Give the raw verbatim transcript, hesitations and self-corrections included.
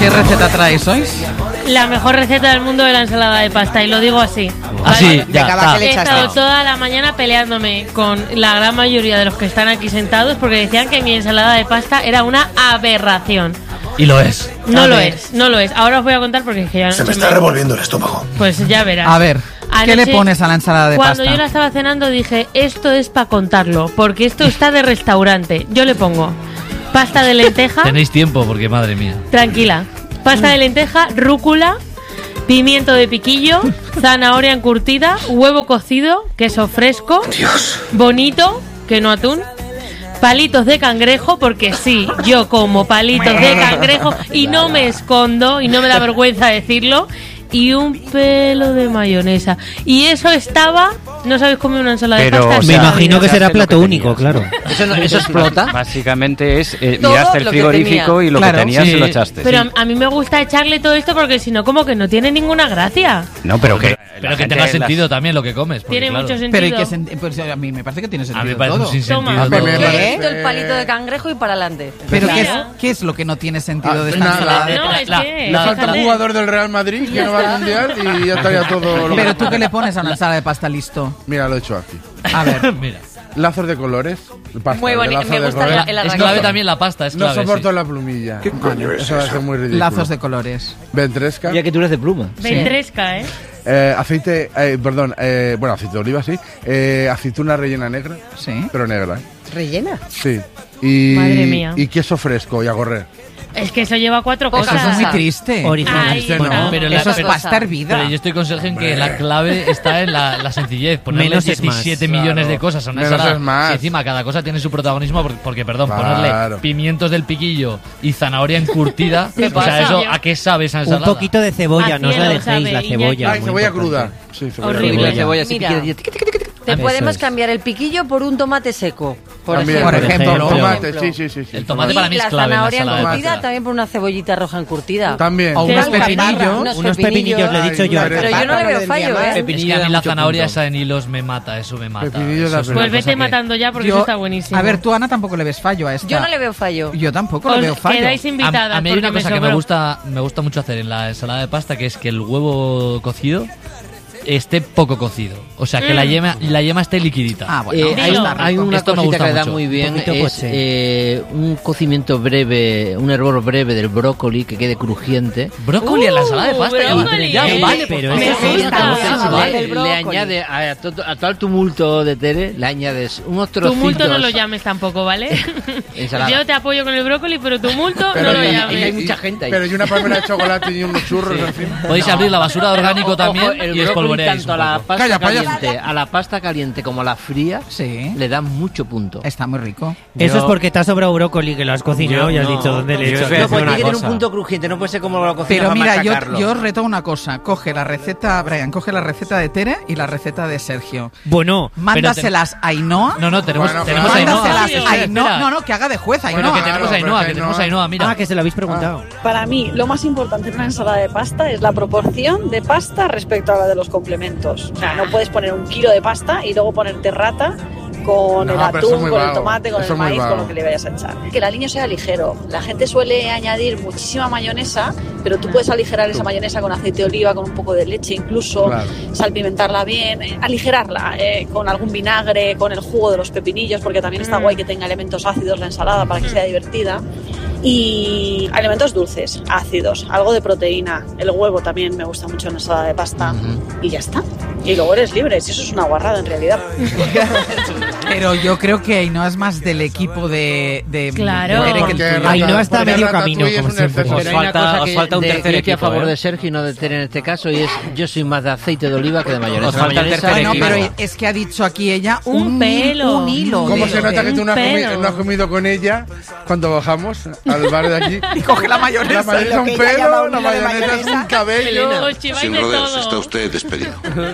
¿Qué receta traes hoy? La mejor receta del mundo de la ensalada de pasta, y lo digo así. ¿Vale? Así, ya está. He estado toda la mañana peleándome con la gran mayoría de los que están aquí sentados porque decían que mi ensalada de pasta era una aberración. Y lo es. No lo es, no lo es. Ahora os voy a contar porque es que ya no se me está me... revolviendo el estómago. Pues ya verás. A ver, ¿qué Anoche, le pones a la ensalada de cuando pasta? Cuando yo la estaba cenando dije, esto es para contarlo, porque esto está de restaurante. Yo le pongo pasta de lenteja. Tenéis tiempo porque madre mía. Tranquila. Pasta de lenteja, rúcula, pimiento de piquillo, zanahoria encurtida, huevo cocido, queso fresco, Dios. bonito, que no atún, palitos de cangrejo, porque sí, yo como palitos de cangrejo y no me escondo y no me da vergüenza decirlo, y un pelo de mayonesa. Y eso estaba... ¿No sabéis comer una ensalada Pero, de pasta? o sea, me imagino que será plato que único, claro. ¿Eso, no, ¿Eso explota? Básicamente es, eh, Todo miraste el lo que frigorífico tenía. y lo Claro, que tenías sí. se lo echaste. Pero sí. a mí me gusta echarle todo esto porque si no, como que no tiene ninguna gracia. No, pero que... Pero que tenga sentido también lo que comes. Porque, Tiene claro, mucho sentido. Pero ¿y qué senti- pues a mí me parece que tiene A sentido mí me parece todo. un sinsentido. Toma. todo. me ¿Qué? parece- Esto, el palito de cangrejo y para adelante. Pero ¿qué es, Claro. ¿qué es lo que no tiene sentido Ah, de esta nada. ensalada de No, pasta? es la- que... Le falta un fíjate. jugador del Real Madrid que no va al Mundial y ya estaría todo... lo- Pero tú, ¿qué le pones a una ensalada de pasta listo? Mira, lo he hecho aquí. A ver, Mira. Lazos de colores. Pasta Muy de bonito, lazos me de gusta colores. el Es arranque. clave también la pasta, es No clave. soporto sí. la plumilla. ¿Qué coño es Eso va a eso? ser muy ridículo. lazos de colores. Ventresca. Ya que tú eres de pluma. Ventresca, ¿eh? Eh, aceite, eh, perdón, eh, bueno, aceite de oliva, sí. Eh, aceituna rellena negra, Sí. pero negra, ¿eh? ¿Rellena? Sí. Y, Madre mía. y queso fresco y a correr. Es que eso lleva cuatro Poca cosas. Eso es muy cosa. triste. Original. Ay, Este está. no. Pero la- Eso es pero- pasta hervida. Pero yo estoy con Sergio en que la clave está en la, la sencillez. Ponerle Menos es más. diecisiete millones Claro. de cosas a una Menos ensalada. es más. Si encima cada cosa tiene su protagonismo, porque, porque, perdón, Claro. ponerle pimientos del piquillo y zanahoria encurtida, ¿Qué o sea, pasa? eso, ¿a qué sabe esa Un ensalada? poquito de cebolla, A no os la cielo dejéis, sabe, la Iñaki. cebolla. Ay, muy cebolla importante. cruda. Sí, cebolla Horrible. cruda. Una cebolla así Mira. piquilla. Te Eso podemos es. cambiar el piquillo por un tomate seco. Por También. ejemplo. Por ejemplo. Tomate, sí, sí, sí. sí. El tomate Y para mí es la clave en la zanahoria ensalada de encurtida pasta. también por una cebollita roja encurtida. También. O Sí, unos una pepinillos. Unos Unos pepinillos, le he dicho Ay, yo. una Pero yo no le veo fallo, ¿eh? Es que a mí la zanahoria esa en hilos me mata, eso me mata. Pepinillo Eso de es la una Pues cosa vete que- matando ya porque Yo- eso está buenísimo. A ver, tú, Ana, tampoco le ves fallo a esta. Yo no le veo fallo. Yo tampoco Os le veo fallo. quedáis invitadas. A, a mí hay una porque cosa que me sobró. gusta, me gusta mucho hacer en la ensalada de pasta, que es que el huevo cocido esté poco cocido. O sea, que Mm. la yema, la yema esté liquidita. Ah, bueno. Eh, hay, Dilo. un- hay una Esto me cosita gusta que le da mucho. muy bien, Un poquito es poche. eh, un cocimiento breve, un hervor breve del brócoli que quede crujiente. Brócoli en la ensalada de pasta. ya- brócoli. Ya, Eh, vale, pero por me favor. gusta. Entonces, Ah, vale. vale. del Le brócoli. añade a, to- a todo el tumulto de Tere, le añades unos trocitos. Tumulto no lo llames tampoco, ¿vale? Ensalada. Yo te apoyo con el brócoli, pero tumulto Pero no lo y- y- y hay llames. mucha gente ahí. Pero y una palmera de chocolate y unos churros, en fin. Podéis abrir la basura de orgánico Ojo, también el y brócoli espolvoreáis tanto un a la poco. pasta Calla, payas. caliente, a la pasta caliente como a la fría, Sí. le dan mucho punto. Está muy rico. Eso Yo- es porque te ha sobrado brócoli, que lo has cocinado Yo y has no. dicho dónde le he Yo hecho. os voy a No, decir pues una tiene que tener un cosa. punto crujiente, no puede ser como lo cocinas Pero para mira, yo, machacarlo. yo os reto una cosa. Coge la receta, Brian, coge la receta de Tere y la receta de Sergio. Bueno, Mándaselas a Ainhoa. No, no, tenemos, Bueno, tenemos claro. a Ainhoa. Mándaselas Espera, a espera. Ainhoa. No, no, que haga de juez Bueno, Ainhoa. que tenemos a Claro, Ainhoa, pero que que tenemos no- a Ainhoa, mira. ah, que se lo habéis preguntado. Para mí, lo más importante en una ensalada de pasta es la proporción de pasta respecto a la de los complementos. O sea, no puedes poner un kilo de pasta y luego ponerte rata con No, el pero eso es atún, muy con el vago. tomate, con Eso el es muy maíz, con vago. lo que le vayas a echar. Que el aliño sea ligero. La gente suele añadir muchísima mayonesa, pero tú puedes aligerar esa mayonesa con aceite de oliva, con un poco de leche incluso, Claro. salpimentarla bien, eh, aligerarla eh, con algún vinagre, con el jugo de los pepinillos, porque también está guay que tenga elementos ácidos la ensalada para que sea divertida. Y elementos dulces, ácidos, algo de proteína. El huevo también me gusta mucho en ensalada de pasta. Y ya está. Y luego eres libre, si eso es una guarrada en realidad. Pero yo creo que Ainhoa es más del equipo de, de, Claro. de Tere que el Porque tuyo. Ainhoa está a porque medio Ratatouille camino, es como un siempre. exceso. Pero hay una falta- cosa os que falta un de- tercer que equipo, a favor ¿eh? de Sergio y no de Tere en este caso, y es yo soy más de aceite de oliva que de mayonesa. Os falta el Mayonesa- tercer Bueno, equipo. pero es que ha dicho aquí ella un, Un pelo. un hilo. ¿Cómo de- se nota que tú no has, Un comi- pelo. no has comido con ella cuando bajamos al bar de aquí? Y coge la mayonesa. La mayonesa Lo un que ella llama pelo, un la hilo de mayonesa es un mayonesa. cabello. Os chiváis Sin de rodeos, todo. está usted despedido.